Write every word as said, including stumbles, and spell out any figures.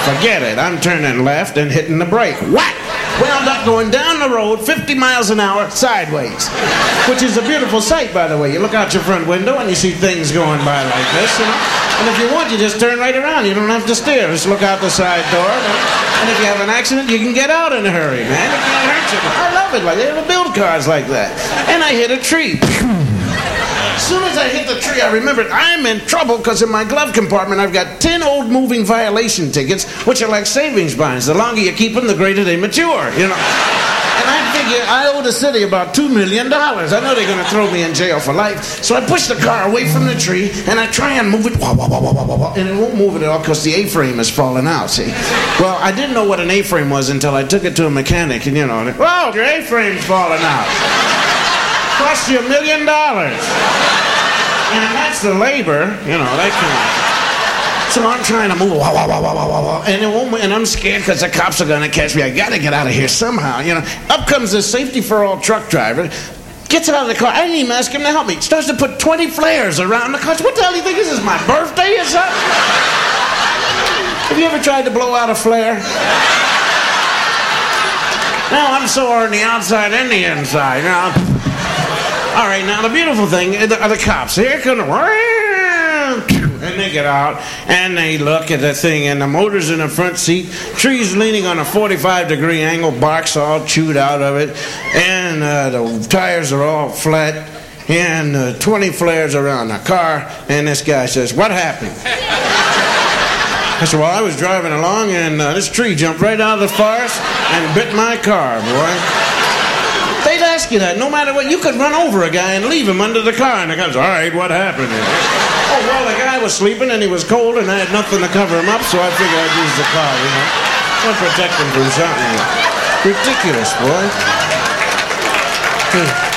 Forget it. I'm turning left and hitting the brake. Whack! Wound up going down the road fifty miles an hour sideways, which is a beautiful sight, by the way. You look out your front window and you see things going by like this, you know. And if you want, you just turn right around. You don't have to steer. Just look out the side door. And if you have an accident, you can get out in a hurry, man. It can't hurt you. I love it. Like they ever build cars like that. And I hit a tree. As soon as I hit the tree, I remembered I'm in trouble because in my glove compartment, I've got ten old moving violation tickets, which are like savings bonds. The longer you keep them, the greater they mature, you know. And I figure I owe the city about two million dollars. I know they're going to throw me in jail for life. So I push the car away from the tree, and I try and move it, wah, wah, wah, wah, wah, wah, and it won't move it at all because the A-frame is falling out, see. Well, I didn't know what an A-frame was until I took it to a mechanic, and you know, and, whoa, your A-frame's falling out. Cost you a million dollars. And that's the labor, you know, that kind of. So I'm trying to move, wah, wah, wah, wah, wah, wah, and, it won't, and I'm scared because the cops are going to catch me. I got to get out of here somehow, you know. Up comes the safety for all truck driver, gets out of the car. I didn't even ask him to help me. Starts to put twenty flares around the car. What the hell do you think this is, my birthday or something? Have you ever tried to blow out a flare? No, I'm sore on the outside and the inside, you know. All right, now the beautiful thing are the, are the cops. Here come the... And they get out, and they look at the thing, and the motor's in the front seat, tree's leaning on a forty-five degree angle, bark's all chewed out of it, and uh, the tires are all flat, and uh, twenty flares around the car, and this guy says, "What happened?" I said, "Well, I was driving along, and uh, this tree jumped right out of the forest and bit my car, boy." They'd ask you that, no matter what. You could run over a guy and leave him under the car, and the guy says, "All right, what happened here?" Oh, well, the guy was sleeping, and he was cold, and I had nothing to cover him up, so I figured I'd use the car, you know. To protect him from something. Ridiculous, boy.